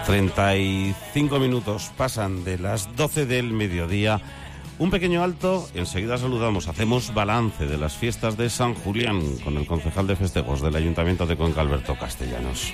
35 minutos pasan de las 12 del mediodía. Un pequeño alto, enseguida saludamos, hacemos balance de las fiestas de San Julián con el concejal de festejos del Ayuntamiento de Cuenca, Alberto Castellanos.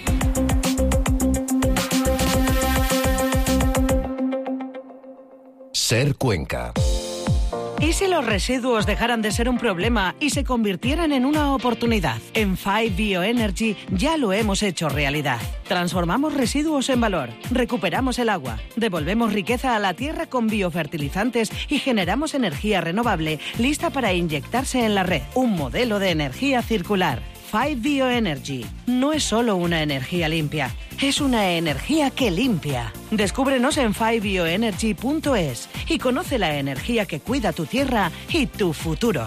Ser Cuenca. ¿Y si los residuos dejaran de ser un problema y se convirtieran en una oportunidad? En 5 Bioenergy ya lo hemos hecho realidad. Transformamos residuos en valor, recuperamos el agua, devolvemos riqueza a la tierra con biofertilizantes y generamos energía renovable lista para inyectarse en la red. Un modelo de energía circular. 5 Bioenergy no es solo una energía limpia, es una energía que limpia. Descúbrenos en 5bioenergy.es y conoce la energía que cuida tu tierra y tu futuro.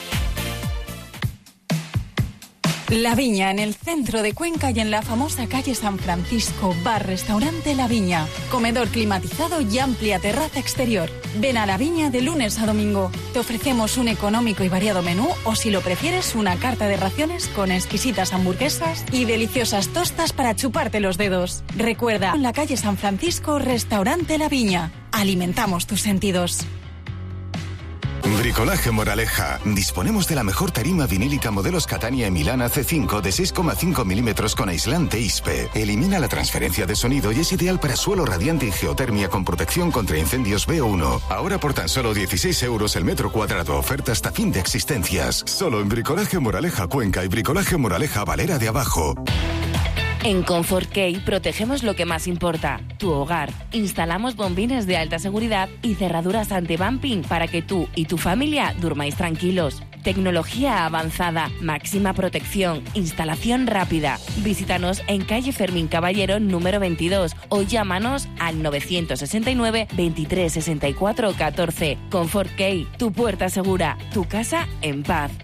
La Viña, en el centro de Cuenca y en la famosa calle San Francisco, bar-restaurante La Viña, comedor climatizado y amplia terraza exterior. Ven a La Viña de lunes a domingo. Te ofrecemos un económico y variado menú o, si lo prefieres, una carta de raciones con exquisitas hamburguesas y deliciosas tostas para chuparte los dedos. Recuerda, en la calle San Francisco, restaurante La Viña. Alimentamos tus sentidos. Bricolaje Moraleja. Disponemos de la mejor tarima vinílica modelos Catania y Milana C5 de 6,5 milímetros con aislante ISPE. Elimina la transferencia de sonido y es ideal para suelo radiante y geotermia con protección contra incendios BO1. Ahora por tan solo 16 euros el metro cuadrado. Oferta hasta fin de existencias. Solo en Bricolaje Moraleja Cuenca y Bricolaje Moraleja Valera de Abajo. En Comfort Key protegemos lo que más importa, tu hogar. Instalamos bombines de alta seguridad y cerraduras anti-bumping para que tú y tu familia durmáis tranquilos. Tecnología avanzada, máxima protección, instalación rápida. Visítanos en calle Fermín Caballero número 22 o llámanos al 969 23 64 14. Comfort Key, tu puerta segura, tu casa en paz.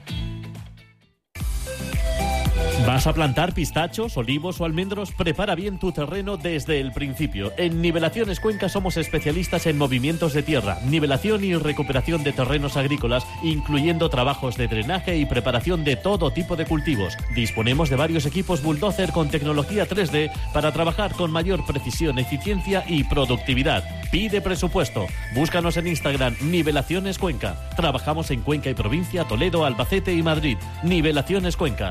¿Vas a plantar pistachos, olivos o almendros? Prepara bien tu terreno desde el principio. En Nivelaciones Cuenca somos especialistas en movimientos de tierra, nivelación y recuperación de terrenos agrícolas, incluyendo trabajos de drenaje y preparación de todo tipo de cultivos. Disponemos de varios equipos bulldozer con tecnología 3D para trabajar con mayor precisión, eficiencia y productividad. Pide presupuesto. Búscanos en Instagram, Nivelaciones Cuenca. Trabajamos en Cuenca y provincia, Toledo, Albacete y Madrid. Nivelaciones Cuenca.